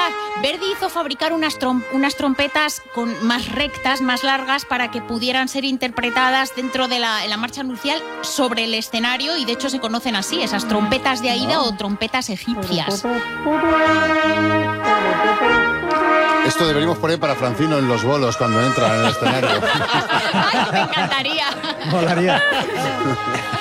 verdad. Verdi hizo fabricar unas trompetas más rectas, más largas, para que pudieran ser interpretadas dentro de la marcha nupcial sobre el escenario, y de hecho se conocen así, esas trompetas de Aida o trompetas egipcias. Esto deberíamos poner para Francino en los bolos cuando entra en el escenario. ¡Ay, me encantaría! Molaría.